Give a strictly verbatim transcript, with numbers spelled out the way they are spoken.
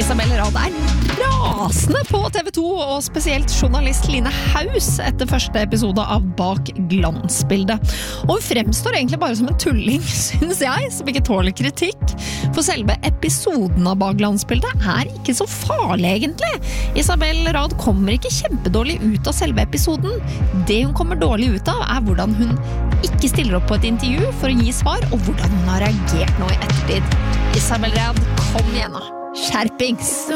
Isabel Rad er rasende på T V to, og spesielt journalist Line Haus etter første episode av Bak glansbildet. Og hun fremstår egentlig bare som en tulling, synes jeg, som ikke tåler kritikk. For selve episoden av Bak glansbildet er ikke så farlig egentlig. Isabel Rad kommer ikke kjempedårlig ut av selve episoden. Det hun kommer dårlig ut av er hvordan hun ikke stiller opp på et intervju for å gi svar, og hvordan hun har reagert nå i ettertid. Isabel Rad, kom igjen da. Skjerpings!